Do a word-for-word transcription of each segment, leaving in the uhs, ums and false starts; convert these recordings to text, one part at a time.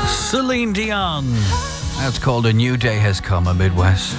Celine Dion. That's called A New Day Has Come, a Midwest.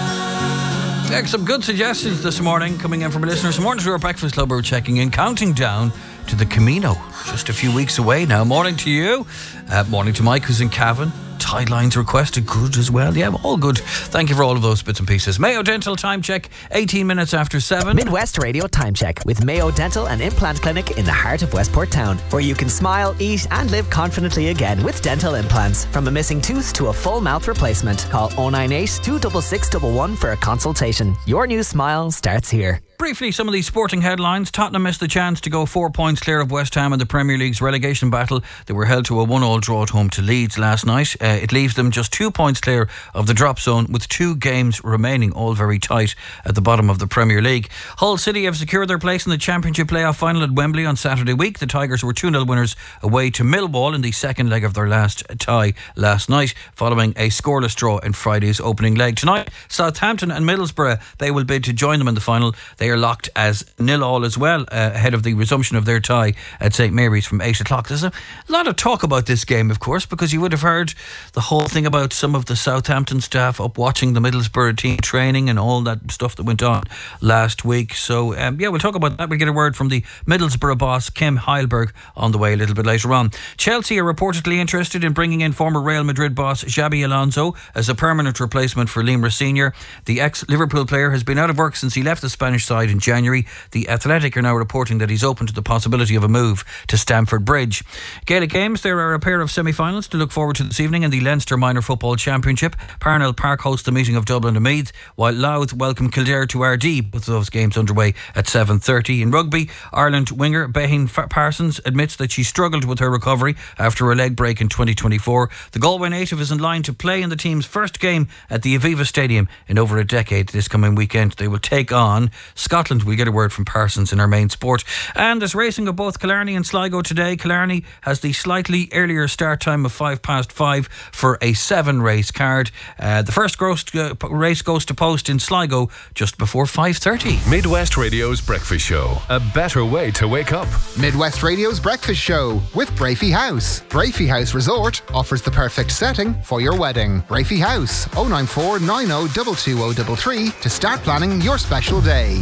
Yeah, some good suggestions this morning coming in from listeners. Morning to our Breakfast Club, we're checking in, counting down to the Camino. Just a few weeks away now. Morning to you. Uh, morning to Mike, who's in Cavan. Tide lines requested, good as well. Yeah, all good. Thank you for all of those bits and pieces. Mayo Dental time check, eighteen minutes after seven. Midwest Radio time check with Mayo Dental and Implant Clinic in the heart of Westport Town, where you can smile, eat and live confidently again with dental implants. From a missing tooth to a full mouth replacement. Call oh nine eight, two six six one one for a consultation. Your new smile starts here. Briefly, some of these sporting headlines. Tottenham missed the chance to go four points clear of West Ham in the Premier League's relegation battle. They were held to a one-all draw at home to Leeds last night. Uh, it leaves them just two points clear of the drop zone with two games remaining, all very tight at the bottom of the Premier League. Hull City have secured their place in the Championship playoff final at Wembley on Saturday week. The Tigers were two nil winners away to Millwall in the second leg of their last tie last night, following a scoreless draw in Friday's opening leg. Tonight, Southampton and Middlesbrough, they will bid to join them in the final. They They are locked as nil all as well, uh, ahead of the resumption of their tie at St Mary's from eight o'clock. There's a lot of talk about this game, of course, because you would have heard the whole thing about some of the Southampton staff up watching the Middlesbrough team training and all that stuff that went on last week. So um, yeah, we'll talk about that. We'll get a word from the Middlesbrough boss Kim Heilberg on the way a little bit later on. Chelsea are reportedly interested in bringing in former Real Madrid boss Xabi Alonso as a permanent replacement for Limra Senior. The ex-Liverpool player has been out of work since he left the Spanish side in January. The Athletic are now reporting that he's open to the possibility of a move to Stamford Bridge. Gaelic Games, there are a pair of semi-finals to look forward to this evening in the Leinster Minor Football Championship. Parnell Park hosts the meeting of Dublin and Meath, while Louth welcome Kildare to R D. Both of those games underway at seven thirty. In rugby, Ireland winger Behin Parsons admits that she struggled with her recovery after a leg break in twenty twenty-four. The Galway native is in line to play in the team's first game at the Aviva Stadium in over a decade. This coming weekend they will take on Scotland. We'll get a word from Parsons in our main sport. And there's racing of both Killarney and Sligo today. Killarney has the slightly earlier start time of five past five for a seven race card. Uh, the first gross, uh, race goes to post in Sligo just before five thirty. Midwest Radio's Breakfast Show. A better way to wake up. Midwest Radio's Breakfast Show with Brafey House. Brafey House Resort offers the perfect setting for your wedding. Brafey House, oh nine four nine oh two two oh three three to start planning your special day.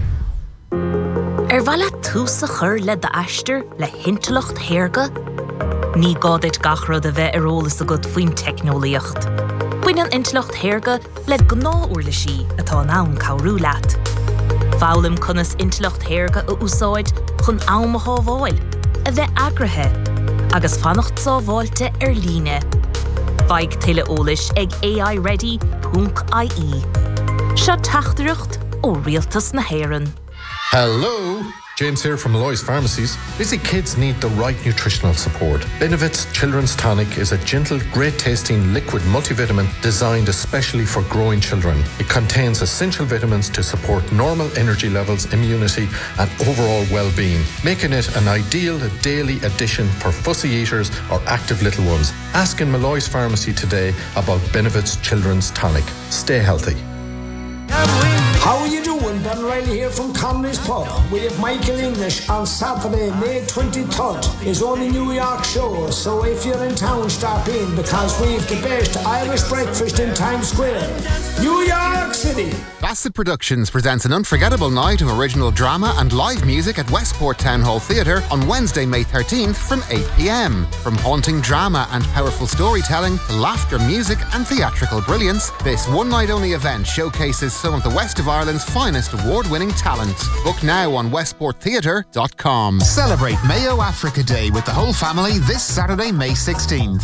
Er bhela tús a chur le de aistear le hintelocht Hairga? Ní gádit gachrod a bheith arólas a god faoin technoliacht. Buin an intelocht Hairga le gná uair le sí atá an ann cabhrú leat. Fálam conas intelocht Hairga a úsáid chun ámathá bháil, a bheith agrathe, agus fannacht sábháilte ar líne. Feig tuile ólis ag A I ready dot I E. Seo teachtareacht ó rialtas na hÉireann. Hello, James here from Malloy's Pharmacies. Busy kids need the right nutritional support. Benevit's Children's Tonic is a gentle, great-tasting liquid multivitamin designed especially for growing children. It contains essential vitamins to support normal energy levels, immunity, and overall well-being, making it an ideal daily addition for fussy eaters or active little ones. Ask in Malloy's Pharmacy today about Benevit's Children's Tonic. Stay healthy. How are you doing? Ben Riley here from Conley's Pub. We have Michael English on Saturday, May twenty-third. His only New York show, so if you're in town, stop in because we have the best Irish breakfast in Times Square. New York City. Bassett Productions presents an unforgettable night of original drama and live music at Westport Town Hall Theatre on Wednesday, May thirteenth from eight p.m. From haunting drama and powerful storytelling to laughter, music and theatrical brilliance, this one-night-only event showcases some of the West of Ireland's finest award-winning talent. Book now on westport theatre dot com. Celebrate Mayo Africa Day with the whole family this Saturday, May sixteenth.